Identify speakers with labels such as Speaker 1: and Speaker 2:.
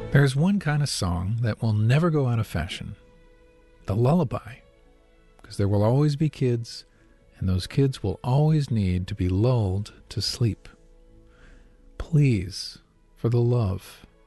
Speaker 1: There's one kind of song that will never go out of fashion, the lullaby, because there will always be kids, and those kids will always need to be lulled to sleep. Please, for the love